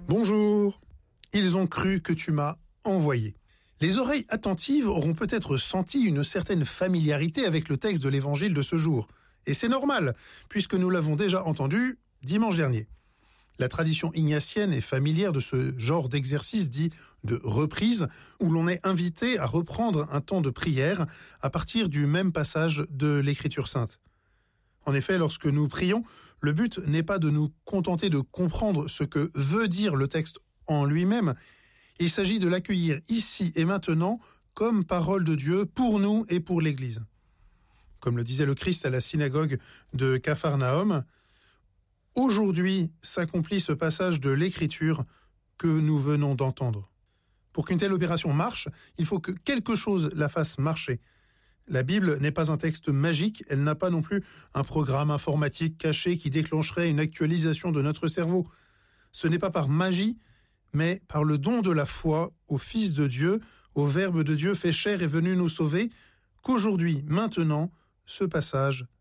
Bonjour, ils ont cru que tu m'as envoyé. Les oreilles attentives auront peut-être senti une certaine familiarité avec le texte de l'évangile de ce jour. Et c'est normal, puisque nous l'avons déjà entendu dimanche dernier. La tradition ignatienne est familière de ce genre d'exercice dit de reprise, où l'on est invité à reprendre un temps de prière à partir du même passage de l'Écriture sainte. En effet, lorsque nous prions, le but n'est pas de nous contenter de comprendre ce que veut dire le texte en lui-même. Il s'agit de l'accueillir ici et maintenant comme parole de Dieu pour nous et pour l'Église. Comme le disait le Christ à la synagogue de Capharnaüm, aujourd'hui s'accomplit ce passage de l'Écriture que nous venons d'entendre. Pour qu'une telle opération marche, il faut que quelque chose la fasse marcher. La Bible n'est pas un texte magique, elle n'a pas non plus un programme informatique caché qui déclencherait une actualisation de notre cerveau. Ce n'est pas par magie, mais par le don de la foi au Fils de Dieu, au Verbe de Dieu fait chair et venu nous sauver, qu'aujourd'hui, maintenant, ce passage